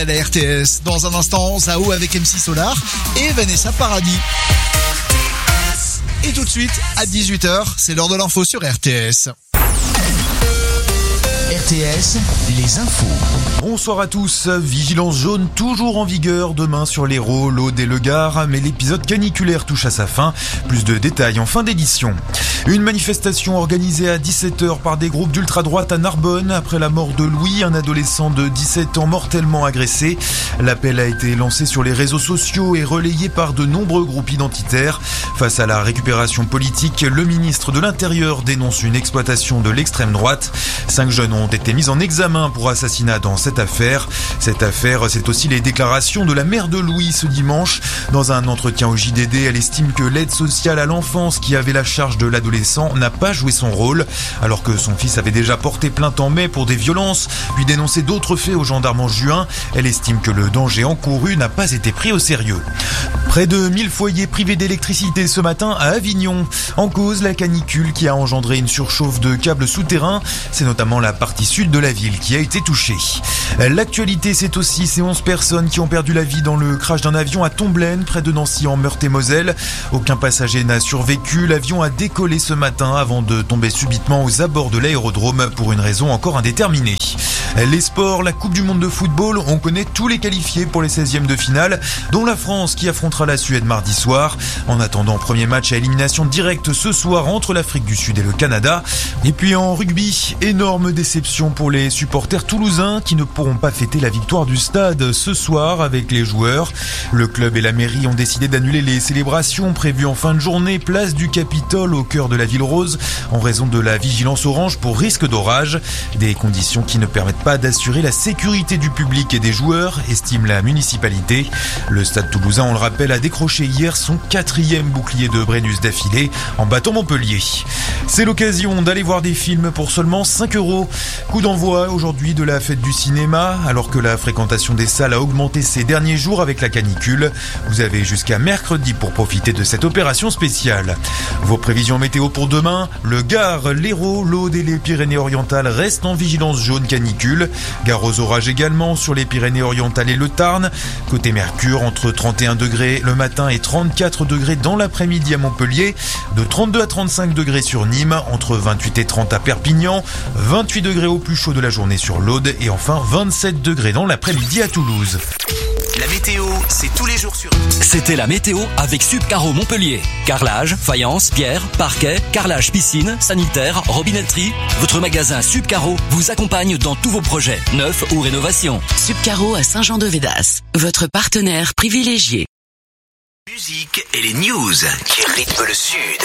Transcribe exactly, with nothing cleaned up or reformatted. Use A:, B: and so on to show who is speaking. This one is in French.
A: La R T S. Dans un instant, Zao avec M C Solar et Vanessa Paradis. Et tout de suite, à dix-huit heures, c'est l'heure de l'info sur R T S.
B: R T S, les infos.
C: Bonsoir à tous. Vigilance jaune toujours en vigueur demain sur l'Hérault, l'Aude et le Gard, mais l'épisode caniculaire touche à sa fin. Plus de détails en fin d'édition. Une manifestation organisée à dix-sept heures par des groupes d'ultra-droite à Narbonne après la mort de Louis, un adolescent de dix-sept ans mortellement agressé. L'appel a été lancé sur les réseaux sociaux et relayé par de nombreux groupes identitaires. Face à la récupération politique, le ministre de l'Intérieur dénonce une exploitation de l'extrême droite. Cinq jeunes ont été mis en examen pour assassinat dans cette affaire. Cette affaire, c'est aussi les déclarations de la mère de Louis ce dimanche. Dans un entretien au J D D, elle estime que l'aide sociale à l'enfance qui avait la charge de l'adolescent n'a pas joué son rôle, alors que son fils avait déjà porté plainte en mai pour des violences, puis dénoncé d'autres faits aux gendarmes en juin. Elle estime que le danger encouru n'a pas été pris au sérieux. Près de mille foyers privés d'électricité ce matin à Avignon. En cause, la canicule qui a engendré une surchauffe de câbles souterrains. C'est notamment la partie sud de la ville qui a été touchée. L'actualité, c'est aussi ces onze personnes qui ont perdu la vie dans le crash d'un avion à Tomblaine, près de Nancy en Meurthe-et-Moselle. Aucun passager n'a survécu. L'avion a décollé ce matin avant de tomber subitement aux abords de l'aérodrome pour une raison encore indéterminée. Les sports, la Coupe du Monde de football, on connaît tous les qualifiés pour les seizièmes de finale, dont la France qui affrontera la Suède mardi soir. En attendant, premier match à élimination directe ce soir entre l'Afrique du Sud et le Canada. Et puis en rugby, énorme déception pour les supporters toulousains qui ne pourront pas fêter la victoire du stade ce soir avec les joueurs. Le club et la mairie ont décidé d'annuler les célébrations prévues en fin de journée, place du Capitole au cœur de la ville rose, en raison de la vigilance orange pour risque d'orage. Des conditions qui ne permettent pas d'assurer la sécurité du public et des joueurs, estime la municipalité. Le stade toulousain, on le rappelle, a décroché hier son quatrième bouclier de Brennus d'affilée en battant Montpellier. C'est l'occasion d'aller voir des films pour seulement cinq euros. Coup d'envoi aujourd'hui de la fête du cinéma, alors que la fréquentation des salles a augmenté ces derniers jours avec la canicule. Vous avez jusqu'à mercredi pour profiter de cette opération spéciale. Vos prévisions météo pour demain, le Gard, l'Hérault, l'Aude et les Pyrénées-Orientales restent en vigilance jaune canicule. Gare aux orages également sur les Pyrénées-Orientales et le Tarn. Côté Mercure, entre trente et un degrés le matin et trente-quatre degrés dans l'après-midi à Montpellier. De trente-deux à trente-cinq degrés sur Nîmes, entre vingt-huit et trente à Perpignan. vingt-huit degrés au plus chaud de la journée sur l'Aude. Et enfin vingt-sept degrés dans l'après-midi à Toulouse.
B: La météo, c'est tous les jours sur...
D: C'était la météo avec Subcaro Montpellier. Carrelage, faïence, pierre, parquet, carrelage piscine, sanitaire, robinetterie. Votre magasin Subcaro vous accompagne dans tous vos projets, neufs ou rénovations.
E: Subcaro à Saint-Jean-de-Védas, votre partenaire privilégié.
B: Musique et les news qui rythment le Sud.